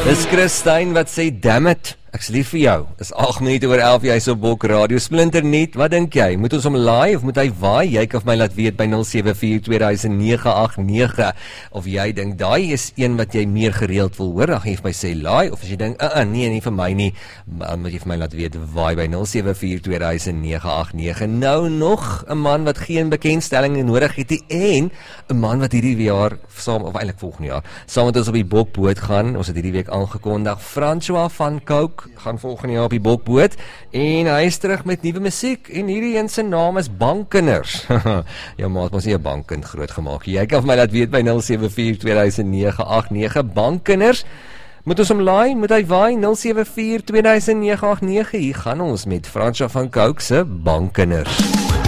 Dis Christine wat sê, damn it, ek's lief vir jou. Is 8 minute oor 11, jy so Bok Radio, splinternuut, wat dink jy? Moet ons hom laai of moet hy waai? Jy kan vir my laat weet by 074-2009-89, of jy dink, daai is een wat jy meer gereeld wil hoor, dan gaan jy vir my sê laai, of as jy dink, nee, nie vir my nie, moet jy vir my laat weet, waai by 074-2009-89. Nou nog 'n man wat geen bekendstelling nodig het, en 'n man wat hierdie jaar, of eintlik volgende jaar, saam met ons op die Bokboot gaan, ons het hierdie week aangekondig, François van Cooke, gaan volgende jaar op die Bokboot, en hy is terug met nuwe musiek, en hierdie een se naam is Bankkinders. Ja, maar het ons nie 'n bankkind groot gemaak. Jy kan vir my laat weet by 074-2009-89, Bankkinders. Moet ons hom laai, moet hy waai, 074-2009-89, hier gaan ons met François van Cooke se Bankkinders.